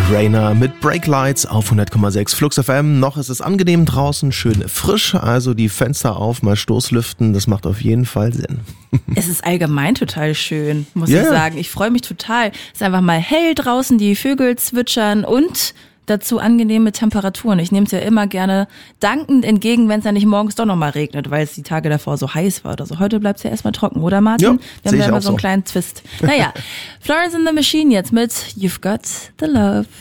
Rainer mit Breaklights auf 100,6 Flux FM. Noch ist es angenehm draußen, schön frisch, also die Fenster auf, mal Stoßlüften, das macht auf jeden Fall Sinn. Es ist allgemein total schön, muss ich sagen. Ich freue mich total. Es ist einfach mal hell draußen, die Vögel zwitschern und dazu angenehme Temperaturen. Ich nehme es ja immer gerne dankend entgegen, wenn es ja nicht morgens doch nochmal regnet, weil es die Tage davor so heiß war oder so. Heute bleibt es ja erstmal trocken, oder Martin? Ja, wir haben ja immer so einen kleinen Twist. Naja, Florence and the Machine jetzt mit You've Got the Love.